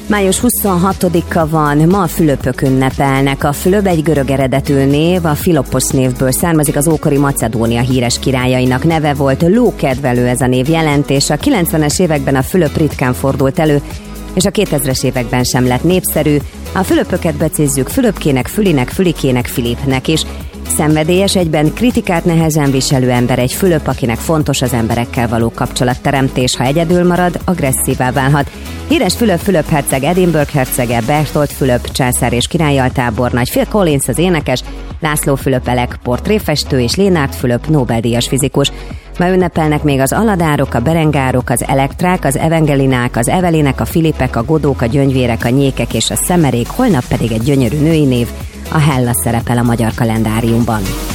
Május 26-a van, ma a Fülöpök ünnepelnek. A Fülöp egy görög eredetű név, a Philoppos névből származik, az ókori Macedónia híres királyainak neve volt. Lókedvelő ez a név jelentés. A 90-es években a Fülöp ritkán fordult elő, és a 2000-es években sem lett népszerű. A Fülöpöket becézzük Fülöpkének, Fülinek, Fülikének, Filipnek is. Szenvedélyes, egyben kritikát nehezen viselő ember egy Fülöp, akinek fontos az emberekkel való kapcsolatteremtés. Ha egyedül marad, agresszívá válhat. Híres Fülöp herceg, Edinburgh hercege, Bertolt Fülöp császár és királyaltábornagy, Phil Collins az énekes, László Fülöp Elek portréfestő és Lénárd Fülöp Nobel-díjas fizikus. Ma ünnepelnek még az Aladárok, a Berengárok, az Elektrák, az Evangelinák, az Evelinek, a Filipek, a Godók, a Gyöngyvérek, a Nyékek és a Szemerék, holnap pedig egy gyönyörű női név, a Hella szerepel a magyar kalendáriumban.